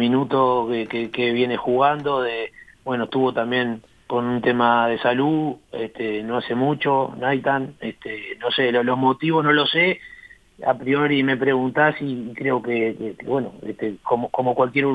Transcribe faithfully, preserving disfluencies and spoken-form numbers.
minutos que, que, que viene jugando, de bueno, estuvo también con un tema de salud, este, no hace mucho, Nathan, este, no sé, los, los motivos no lo sé, a priori me preguntás y creo que, que, que bueno, este, como, como cualquier